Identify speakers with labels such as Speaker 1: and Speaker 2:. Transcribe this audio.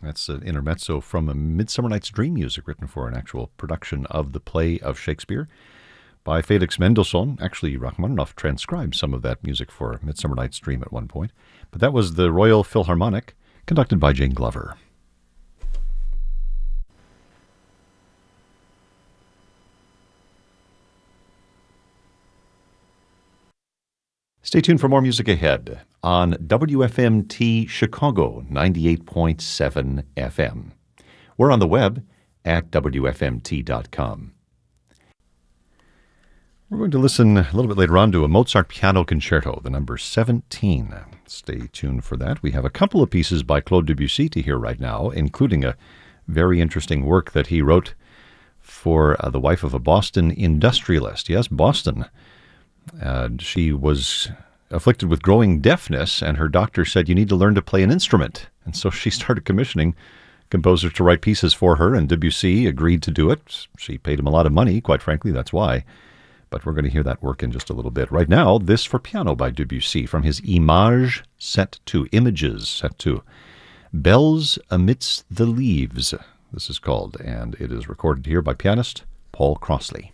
Speaker 1: That's an intermezzo from A Midsummer Night's Dream music written for an actual production of the play of Shakespeare by Felix Mendelssohn. Actually, Rachmaninoff transcribed some of that music for Midsummer Night's Dream at one point. But that was the Royal Philharmonic, conducted by Jane Glover. Stay tuned for more music ahead on WFMT Chicago 98.7 FM. We're on the web at WFMT.com. We're going to listen a little bit later on to a Mozart piano concerto, the number 17. Stay tuned for that. We have a couple of pieces by Claude Debussy to hear right now, including a very interesting work that he wrote for the wife of a Boston industrialist. Yes, Boston. She was afflicted with growing deafness, and her doctor said, you need to learn to play an instrument. And so she started commissioning composers to write pieces for her, and Debussy agreed to do it. She paid him a lot of money, quite frankly, that's why. But we're going to hear that work in just a little bit. Right now, this for piano by Debussy from his Images Set to, Bells Amidst the Leaves, this is called, and it is recorded here by pianist Paul Crossley.